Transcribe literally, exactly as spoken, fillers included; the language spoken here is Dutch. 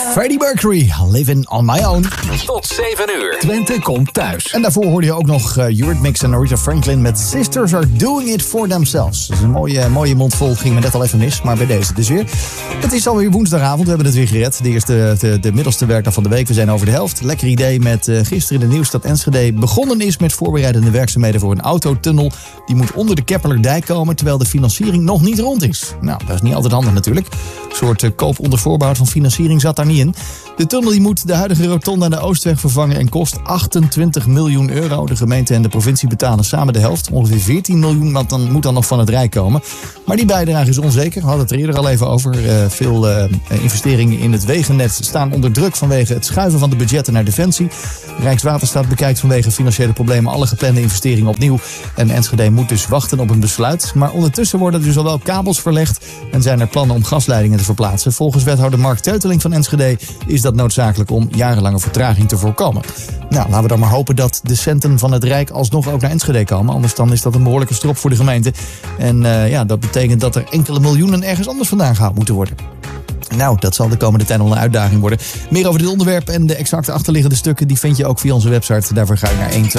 Freddie Mercury, Living on My Own. Tot zeven uur. Twente komt thuis. En daarvoor hoorde je ook nog uh, Eurythmics en Aretha Franklin met Sisters Are Doing It For Themselves. Dat is een mooie, mooie mondvol, ging me net al even mis, maar bij deze dus weer. Het is alweer woensdagavond, we hebben het weer gered. De eerste, de, de middelste werkdag van de week, we zijn over de helft. Lekker idee met uh, gisteren in de nieuws dat Enschede begonnen is met voorbereidende werkzaamheden voor een autotunnel. Die moet onder de Keppeler komen, terwijl de financiering nog niet rond is. Nou, dat is niet altijd handig natuurlijk. Een soort uh, koop onder voorbehoud van financiering zat daar niet in. De tunnel die moet de huidige rotonde aan de Oostweg vervangen en kost achtentwintig miljoen euro. De gemeente en de provincie betalen samen de helft, ongeveer veertien miljoen, want dan moet dan nog van het Rijk komen. Maar die bijdrage is onzeker, we hadden het er eerder al even over. Uh, veel uh, investeringen in het wegennet staan onder druk vanwege het schuiven van de budgetten naar Defensie. Rijkswaterstaat bekijkt vanwege financiële problemen alle geplande investeringen opnieuw. En Enschede moet dus wachten op een besluit. Maar ondertussen worden dus al wel kabels verlegd en zijn er plannen om gasleidingen te verplaatsen. Volgens wethouder Mark Teuteling van Enschede is dat noodzakelijk om jarenlange vertraging te voorkomen. Nou, laten we dan maar hopen dat de centen van het Rijk alsnog ook naar Enschede komen. Anders dan is dat een behoorlijke strop voor de gemeente. En uh, ja, dat betekent dat er enkele miljoenen ergens anders vandaan gehaald moeten worden. Nou, dat zal de komende tijd nog een uitdaging worden. Meer over dit onderwerp en de exacte achterliggende stukken die vind je ook via onze website. Daarvoor ga je naar één, twee.